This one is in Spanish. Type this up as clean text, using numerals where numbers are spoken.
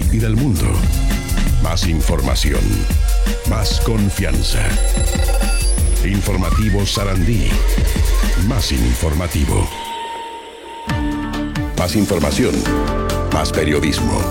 y del mundo. Más información, más confianza. Informativo Sarandí. Más informativo. Más información, más periodismo.